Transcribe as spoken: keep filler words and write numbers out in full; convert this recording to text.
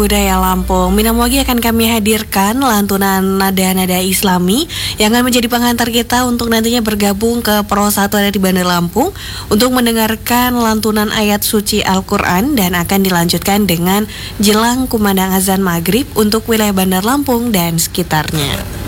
Budaya Lampung. Minam lagi akan kami hadirkan lantunan nada-nada Islami yang akan menjadi pengantar kita untuk nantinya bergabung ke Pro satu ada di Bandar Lampung untuk mendengarkan lantunan ayat suci Al-Quran dan akan dilanjutkan dengan jelang kumandang azan maghrib untuk wilayah Bandar Lampung dan sekitarnya.